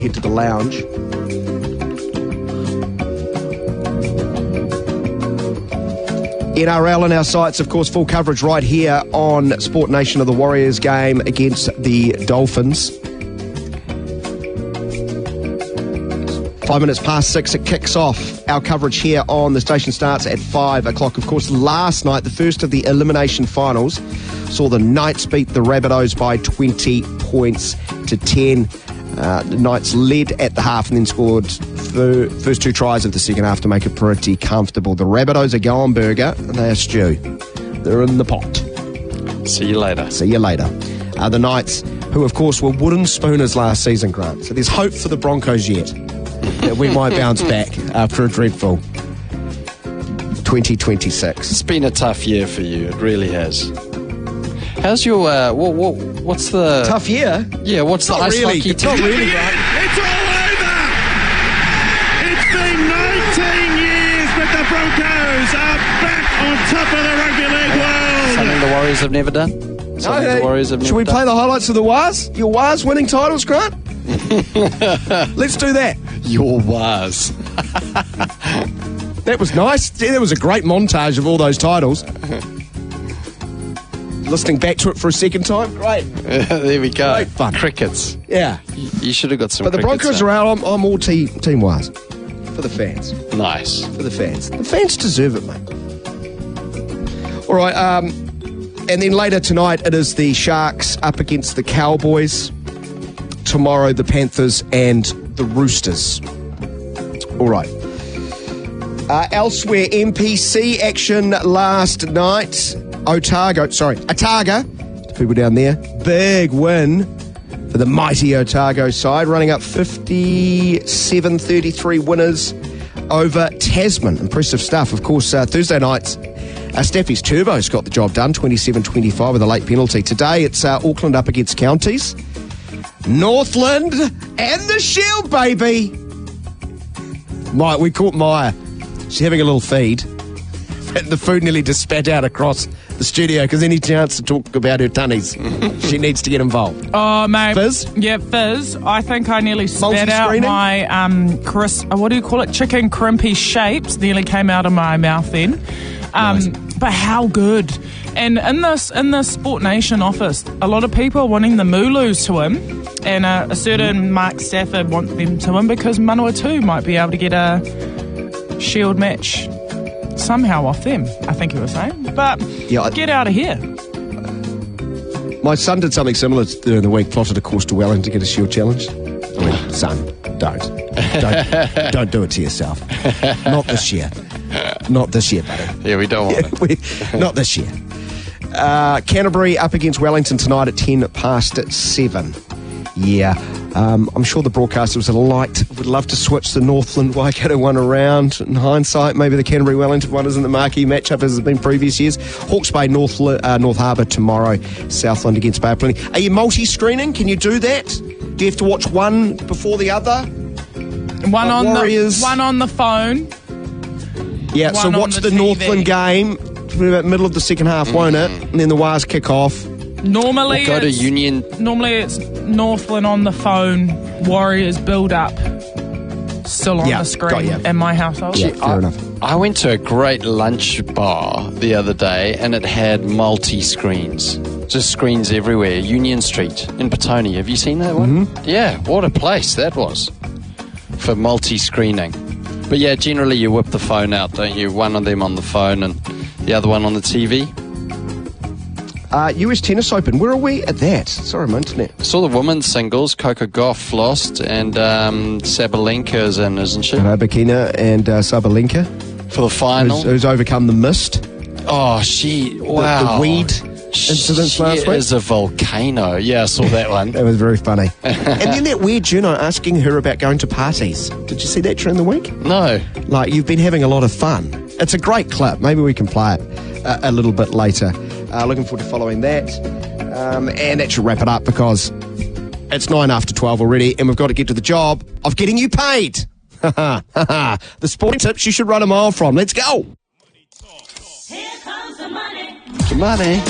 Head to the lounge. NRL on our sites, of course, full coverage right here on Sport Nation of the Warriors game against the Dolphins. 5 minutes past 6, it kicks off. Our coverage here on the station starts at 5 o'clock. Of course, last night, the first of the elimination finals, saw the Knights beat the Rabbitohs by 20 points to 10. The Knights led at the half and then scored the first 2 tries of the second half to make it pretty comfortable. The Rabbitohs are going burger and they are stew. They're in the pot. See you later. See you later. The Knights, who of course were wooden spooners last season, Grant. So there's hope for the Broncos yet. That we might bounce back after a dreadful 2026. It's been a tough year for you. It really has. How's your what's the tough year? Yeah, what's the ice hockey? It's not really, right? It's all over. It's been 19 years, but the Broncos are back on top of the rugby league world. Something the Warriors have never done. Something the Warriors have never Should we done. play the highlights of the Wars? Your Wars winning titles, Grant? Let's do that. Your Wars. That was nice. Yeah, that was a great montage of all those titles. Listening back to it for a second time, great. There we go. Great fun. Crickets. Yeah. You should have got some. But the Broncos are out. I'm all team Wars. For the fans. Nice. For the fans. The fans deserve it, mate. All right. And then later tonight, it is the Sharks up against the Cowboys. Tomorrow, the Panthers and the Roosters. All right. Elsewhere, NPC action last night. Otago, people down there. Big win for the mighty Otago side, running up 57-33 winners over Tasman. Impressive stuff. Of course, Thursday night, Staffy's Turbos got the job done, 27-25 with a late penalty. Today, it's Auckland up against Counties. Northland and the Shield, baby. We caught Maya. She's having a little feed. And the food nearly just spat out across the studio because any chance to talk about her tunnies, she needs to get involved. Oh, mate. Fizz? Yeah, fizz. I think I nearly spat out my, what do you call it? Chicken crimpy shapes nearly came out of my mouth then. Nice. But how good. And in the Sport Nation office, a lot of people are wanting the Mooloos to win, and a certain Mark Stafford wants them to win because Manawatu might be able to get a shield match somehow off them, I think he was saying. But get out of here. My son did something similar during the week, plotted a course to Wellington to get a shield challenge. I mean, son, don't do it to yourself. Not this year. Not this year, buddy. Yeah, we don't want it. Not this year. Canterbury up against Wellington tonight at 7:10. Yeah. I'm sure the broadcasters would love to switch the Northland Waikato one around. In hindsight, maybe the Canterbury Wellington one isn't the marquee matchup as it's been previous years. Hawke's Bay, North Harbour tomorrow. Southland against Bay of Plenty. Are you multi-screening? Can you do that? Do you have to watch one before the other? One on the phone. Yeah, so watch the Northland game about middle of the second half, won't it? And then the Wars kick off. Normally, go to Union. Normally, it's Northland on the phone. Warriors build up. Still on the screen in my household. Yeah, fair enough. I went to a great lunch bar the other day, and it had multi-screens. Just screens everywhere. Union Street in Petone. Have you seen that one? Mm-hmm. Yeah, what a place that was for multi-screening. But yeah, generally you whip the phone out, don't you? One of them on the phone and the other one on the TV. US Tennis Open, where are we at that? Sorry, my internet. I saw the women's singles. Coco Gauff lost, and Sabalenka's in, isn't she? Rybakina and Sabalenka. For the final. Who's overcome the mist. Oh, wow. The weed incidents last week. She is a volcano. Yeah, I saw that one. That was very funny. And then that weird journo asking her about going to parties. Did you see that during the week? No. Like, you've been having a lot of fun. It's a great clip. Maybe we can play it a little bit later. Looking forward to following that. And that should wrap it up because it's 9 after 12 already and we've got to get to the job of getting you paid. The sporting tips you should run a mile from. Let's go. Here comes the money. The money.